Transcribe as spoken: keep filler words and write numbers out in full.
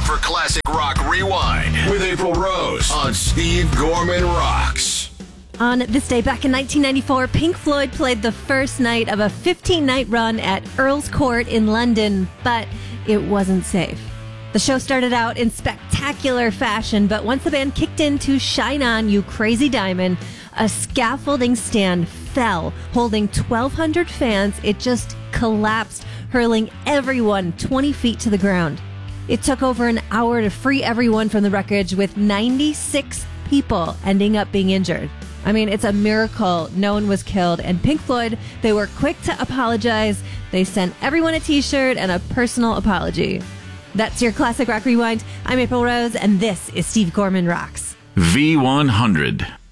for Classic Rock Rewind with April Rose on Steve Gorman Rocks. On this day back in nineteen ninety-four, Pink Floyd played the first night of a fifteen-night run at Earl's Court in London, but it wasn't safe. The show started out in spectacular fashion, but once the band kicked into Shine On, You Crazy Diamond, a scaffolding stand fell, holding twelve hundred fans. It just collapsed, hurling everyone twenty feet to the ground. It took over an hour to free everyone from the wreckage, with ninety-six people ending up being injured. I mean, it's a miracle no one was killed. And Pink Floyd, they were quick to apologize. They sent everyone a t-shirt and a personal apology. That's your Classic Rock Rewind. I'm April Rose, and this is Steve Gorman Rocks. V one hundred.